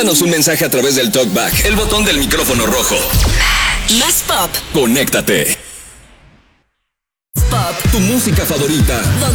Mándanos un mensaje a través del TalkBack, el botón del micrófono rojo. Más pop. Conéctate. Pop. Tu música favorita.